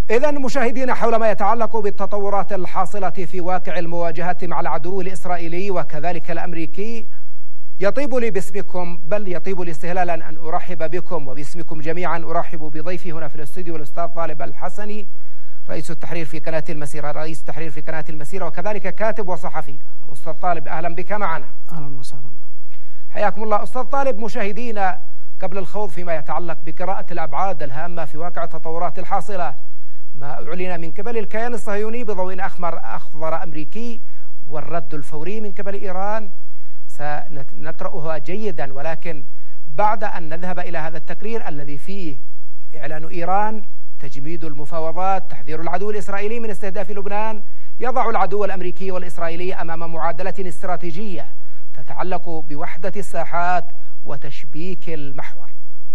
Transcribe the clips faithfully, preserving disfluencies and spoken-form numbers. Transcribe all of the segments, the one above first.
إذن مشاهدينا، حول ما يتعلق بالتطورات الحاصلة في واقع المواجهة مع العدو الإسرائيلي وكذلك الأمريكي، يطيب لي باسمكم، بل يطيب لي استهلالا أن أرحب بكم وباسمكم جميعا أرحب بضيفي هنا في الاستوديو الأستاذ طالب الحسني، رئيس التحرير في قناة المسيرة، رئيس التحرير في قناة المسيرة وكذلك كاتب وصحفي. أستاذ طالب، أهلا بك معنا. أهلا وسهلا، حياكم الله. أستاذ طالب، مشاهدينا، قبل الخوض فيما يتعلق بقراءة الأبعاد الهامة في واقع التطورات الحاصلة ما أعلن من قبل الكيان الصهيوني بضوء أحمر أخضر أمريكي والرد الفوري من قبل إيران، سنقرأها جيدا، ولكن بعد أن نذهب إلى هذا التقرير الذي فيه إعلان إيران تجميد المفاوضات، تحذير العدو الإسرائيلي من استهداف لبنان، يضع العدو الأمريكي والإسرائيلي أمام معادلة استراتيجية تتعلق بوحدة الساحات وتشبيك المحور.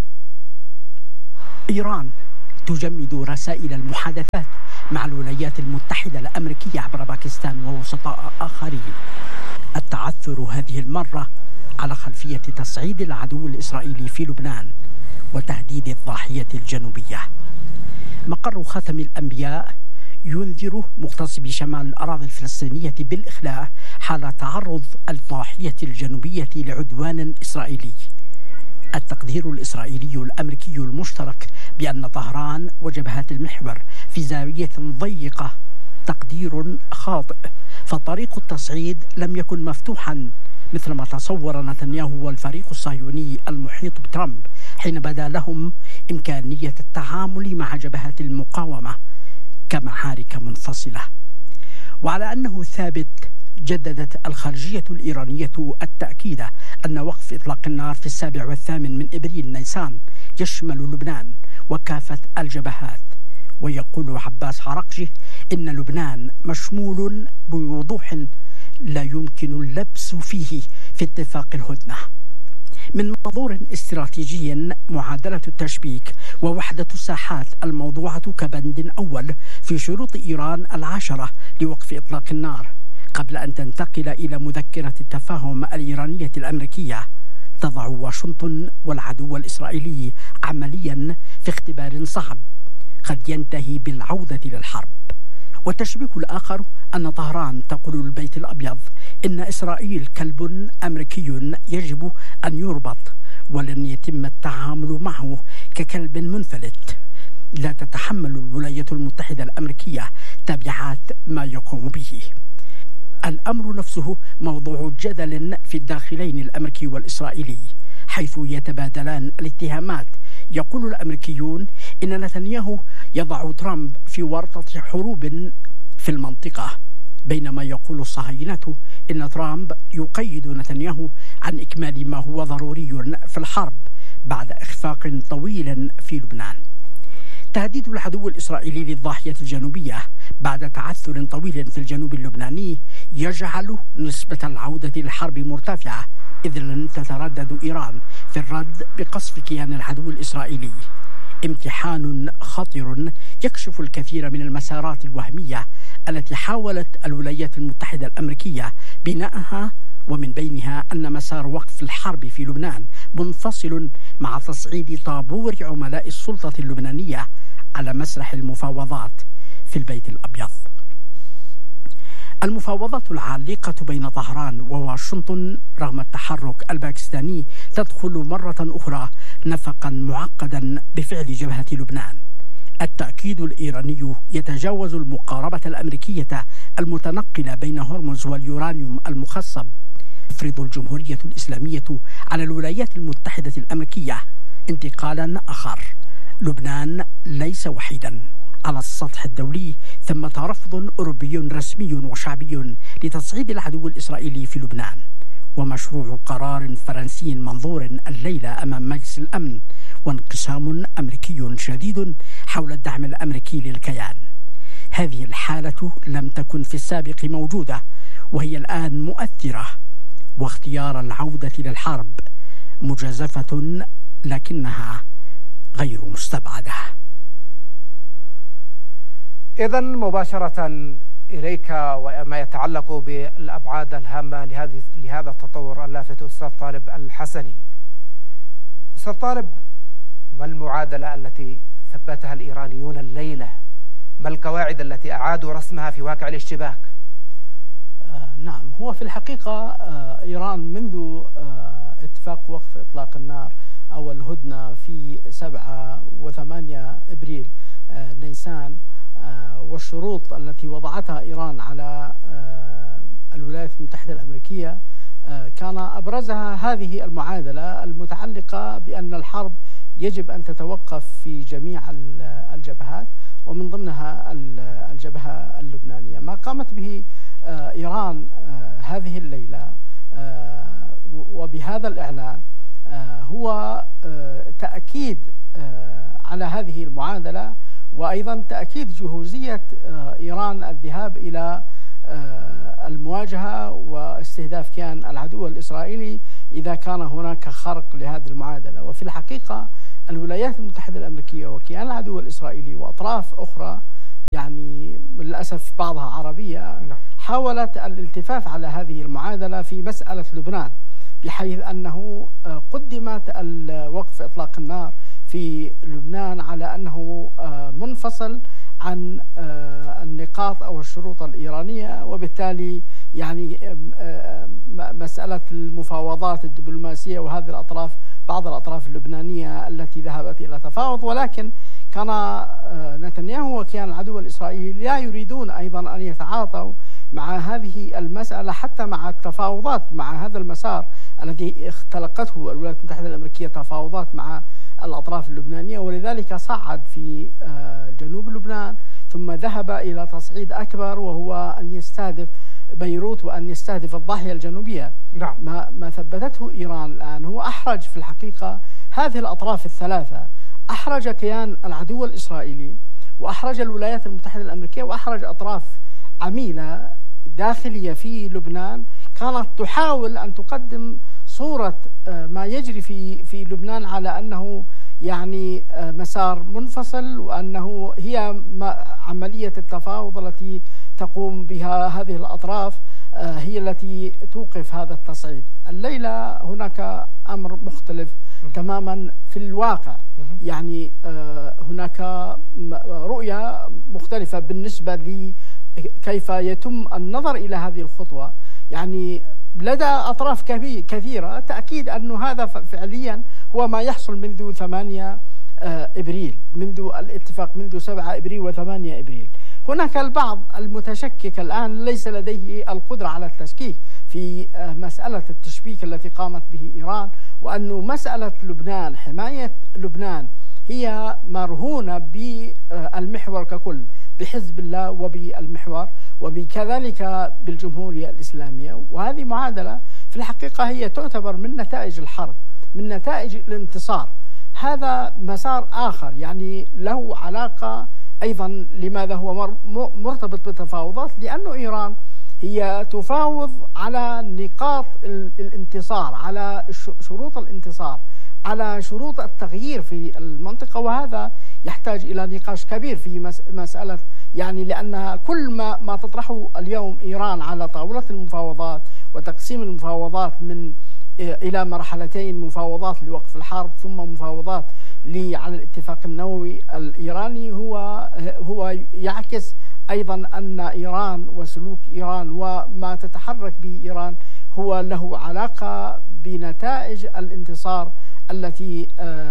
إيران تجمد رسائل المحادثات مع الولايات المتحدة الأمريكية عبر باكستان ووسطاء آخرين. التعثر هذه المرة على خلفية تصعيد العدو الإسرائيلي في لبنان وتهديد الضاحية الجنوبية. مقر خاتم الأنبياء ينذر مغتصبي شمال الأراضي الفلسطينية بالإخلاء حال تعرض الضاحية الجنوبية لعدوان إسرائيلي. التقدير الإسرائيلي الأمريكي المشترك بأن طهران وجبهات المحور في زاوية ضيقة تقدير خاطئ، فطريق التصعيد لم يكن مفتوحا مثل ما تصور نتنياهو والفريق الصهيوني المحيط بترامب حين بدا لهم إمكانية التعامل مع جبهات المقاومة كمعارك منفصلة. وعلى أنه ثابت، جددت الخارجية الإيرانية التأكيد أن وقف إطلاق النار في السابع والثامن من إبريل نيسان يشمل لبنان وكافة الجبهات. ويقول عباس عرقجي إن لبنان مشمول بوضوح لا يمكن اللبس فيه في اتفاق الهدنة. من منظور استراتيجي، معادلة التشبيك ووحدة الساحات الموضوعة كبند أول في شروط إيران العشرة لوقف إطلاق النار قبل أن تنتقل إلى مذكرة التفاهم الإيرانية الأمريكية، تضع واشنطن والعدو الإسرائيلي عمليا في اختبار صعب قد ينتهي بالعودة للحرب. والتشبيك الآخر أن طهران تقول للبيت الأبيض إن إسرائيل كلب أمريكي يجب أن يربط، ولن يتم التعامل معه ككلب منفلت. لا تتحمل الولايات المتحدة الأمريكية تبعات ما يقوم به. الأمر نفسه موضوع جدل في الداخلين الأمريكي والإسرائيلي، حيث يتبادلان الاتهامات. يقول الأمريكيون إن نتنياهو يضع ترامب في ورطة حروب في المنطقة، بينما يقول الصهاينة إن ترامب يقيد نتنياهو عن إكمال ما هو ضروري في الحرب بعد إخفاق طويل في لبنان. تهديد العدو الإسرائيلي للضاحية الجنوبية بعد تعثر طويل في الجنوب اللبناني يجعل نسبة العودة للحرب مرتفعة، إذ لن تتردد إيران في الرد بقصف كيان العدو الإسرائيلي. امتحان خطر يكشف الكثير من المسارات الوهمية التي حاولت الولايات المتحدة الأمريكية بناءها، ومن بينها أن مسار وقف الحرب في لبنان منفصل مع تصعيد طابور عملاء السلطة اللبنانية على مسرح المفاوضات في البيت الأبيض. المفاوضات العالقة بين طهران وواشنطن رغم التحرك الباكستاني تدخل مرة أخرى نفقا معقدا بفعل جبهة لبنان. التأكيد الإيراني يتجاوز المقاربة الأمريكية المتنقلة بين هرمز واليورانيوم المخصب. تفرض الجمهورية الإسلامية على الولايات المتحدة الأمريكية انتقالا آخر. لبنان ليس وحيدا على السطح الدولي، ثمة رفض أوروبي رسمي وشعبي لتصعيد العدو الإسرائيلي في لبنان، ومشروع قرار فرنسي منظور الليلة أمام مجلس الأمن، وانقسام أمريكي شديد حول الدعم الأمريكي للكيان. هذه الحالة لم تكن في السابق موجودة، وهي الآن مؤثرة، واختيار العودة للحرب مجازفة لكنها غير مستبعدة. إذن مباشرة إليك وما يتعلق بالأبعاد الهامة لهذه لهذا التطور اللافت، أستاذ طالب الحسني. أستاذ طالب، ما المعادلة التي ثبتها الإيرانيون الليلة ما القواعد التي أعادوا رسمها في واقع الاشتباك؟ آه نعم، هو في الحقيقة آه إيران منذ آه اتفاق وقف إطلاق النار أو الهدنة في سبعة وثمانية إبريل آه نيسان آه والشروط التي وضعتها إيران على آه الولايات المتحدة الأمريكية، آه كان أبرزها هذه المعادلة المتعلقة بأن الحرب يجب أن تتوقف في جميع الجبهات ومن ضمنها الجبهة اللبنانية. ما قامت به آه إيران آه هذه الليلة آه وبهذا الإعلان آه هو آه تأكيد آه على هذه المعادلة، وأيضا تأكيد جهوزية آه إيران الذهاب إلى آه المواجهة واستهداف كيان العدو الإسرائيلي إذا كان هناك خرق لهذه المعادلة. وفي الحقيقة الولايات المتحدة الأمريكية وكيان العدو الإسرائيلي وأطراف أخرى، يعني للأسف بعضها عربية، حاولت الالتفاف على هذه المعادلة في مسألة لبنان، بحيث أنه قدمت وقف إطلاق النار في لبنان على أنه منفصل عن النقاط أو الشروط الإيرانية، وبالتالي يعني مسألة المفاوضات الدبلوماسية وهذه الأطراف بعض الأطراف اللبنانية التي ذهبت إلى تفاوض، ولكن كان نتنياهو وكيان العدو الإسرائيلي لا يريدون أيضا أن يتعاطوا مع هذه المسألة حتى مع التفاوضات مع هذا المسار الذي اختلقته الولايات المتحدة الأمريكية، تفاوضات مع الأطراف اللبنانية، ولذلك صعد في جنوب لبنان ثم ذهب إلى تصعيد أكبر وهو أن يستهدف بيروت وأن يستهدف الضاحية الجنوبية. نعم. ما ما ثبتته إيران الآن هو أحرج في الحقيقة هذه الأطراف الثلاثة، أحرج كيان العدو الإسرائيلي وأحرج الولايات المتحدة الأمريكية وأحرج أطراف عميلة داخلية في لبنان كانت تحاول أن تقدم صورة ما يجري في في لبنان على أنه يعني مسار منفصل، وأنه هي عملية التفاوض التي تقوم بها هذه الأطراف هي التي توقف هذا التصعيد. الليلة هناك أمر مختلف تماما في الواقع، يعني هناك رؤية مختلفة بالنسبة لكيف يتم النظر إلى هذه الخطوة. يعني لدى أطراف كثيرة تأكيد أن هذا فعليا هو ما يحصل منذ ثمانية إبريل، منذ الاتفاق منذ سبعة إبريل وثمانية إبريل. هناك البعض المتشكك الآن ليس لديه القدرة على التشكيك في مسألة التشبيك التي قامت به إيران، وأنه مسألة لبنان، حماية لبنان هي مرهونة بالمحور ككل، بحزب الله وبالمحور وبكذلك بالجمهورية الإسلامية. وهذه معادلة في الحقيقة هي تعتبر من نتائج الحرب، من نتائج الانتصار. هذا مسار آخر يعني له علاقة أيضا. لماذا هو مرتبط بالتفاوضات؟ لأنه إيران هي تفاوض على نقاط الانتصار، على شروط الانتصار، على شروط التغيير في المنطقة، وهذا يحتاج إلى نقاش كبير في مسألة، يعني لأن كل ما ما تطرحه اليوم إيران على طاولة المفاوضات وتقسيم المفاوضات من إلى مرحلتين، مفاوضات لوقف الحرب ثم مفاوضات على الاتفاق النووي الإيراني، هو هو يعكس أيضا أن إيران وسلوك إيران وما تتحرك به إيران هو له علاقة بنتائج الانتصار التي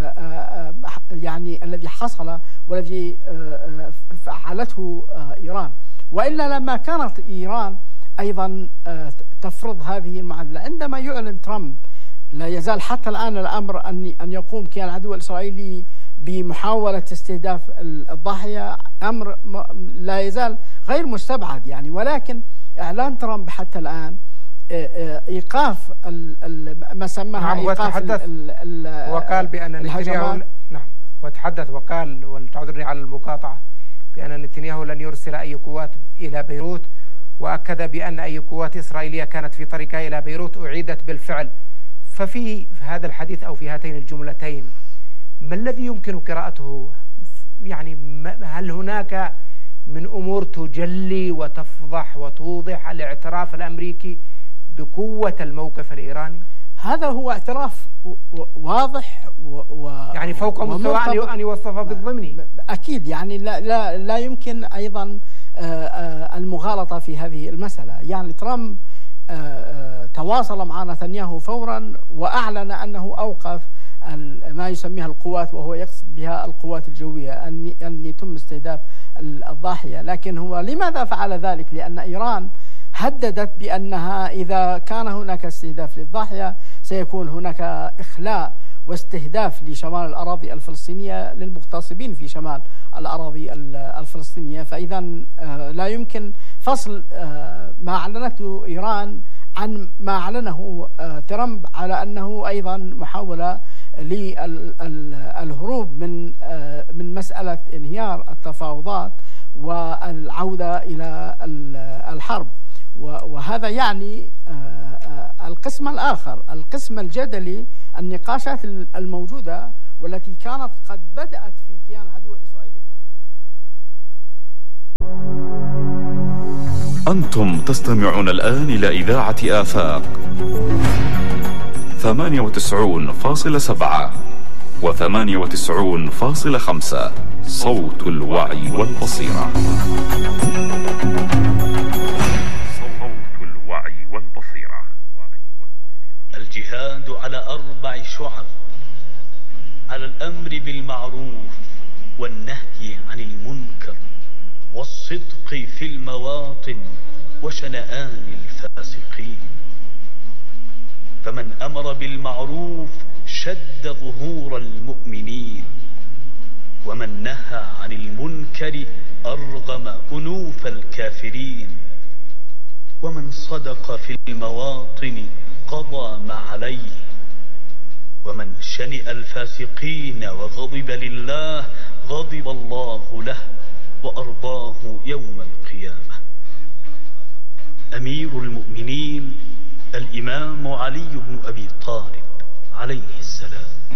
يعني الذي حصل والذي فعلته إيران. وإلا لما كانت إيران أيضا تفرض هذه المعادلة. عندما يعلن ترامب، لا يزال حتى الآن الأمر أن أن يقوم كيان العدو الإسرائيلي بمحاولة استهداف الضاحية، أمر لا يزال غير مستبعد يعني. ولكن إعلان ترامب حتى الآن إيقاف ما سماها نعم، إيقاف وتحدث وقال بأن نتنياهو نعم وتحدث وقال، ولتعذرني على المقاطعة، بأن نتنياهو لن يرسل أي قوات إلى بيروت، وأكد بأن أي قوات إسرائيلية كانت في طريقها إلى بيروت أعيدت بالفعل. ففي هذا الحديث أو في هاتين الجملتين ما الذي يمكن قراءته؟ يعني هل هناك من أمور تجلي وتفضح وتوضح الاعتراف الأمريكي بقوة الموقف الإيراني؟ هذا هو اعتراف واضح و يعني فوق مستوى أن يوصف بالضمني. أكيد يعني لا لا لا يمكن أيضا المغالطة في هذه المسألة. يعني ترامب تواصل مع نتنياهو فورا وأعلن أنه أوقف ما يسميها القوات، وهو يقصد بها القوات الجوية، أن أن يتم استهداف الضاحية. لكن هو لماذا فعل ذلك؟ لأن إيران هددت بأنها إذا كان هناك استهداف للضاحية سيكون هناك إخلاء واستهداف لشمال الأراضي الفلسطينية للمغتصبين في شمال الأراضي الفلسطينية. فإذا لا يمكن فصل ما أعلنته إيران عن ما أعلنه ترامب على أنه أيضا محاولة للهروب من من مسألة انهيار التفاوضات والعودة إلى الحرب. وهذا يعني القسم الآخر، القسم الجدلي، النقاشات الموجودة والتي كانت قد بدأت في كيان العدو الإسرائيلي. أنتم تستمعون الآن إلى إذاعة آفاق ثمانية وتسعين فاصلة سبعة وثمانية وتسعين فاصلة خمسة صوت الوعي والبصيرة. الجهاد على أربع شعب: على الأمر بالمعروف والنهي عن المنكر والصدق في المواطن وشنآن الفاسقين. فمن أمر بالمعروف شد ظهور المؤمنين، ومن نهى عن المنكر أرغم أنوف الكافرين، ومن صدق في المواطن قضى ما عليه، ومن شنئ الفاسقين وغضب لله غضب الله له وأرضاه يوم القيامة. أمير المؤمنين الإمام علي بن أبي طالب عليه السلام.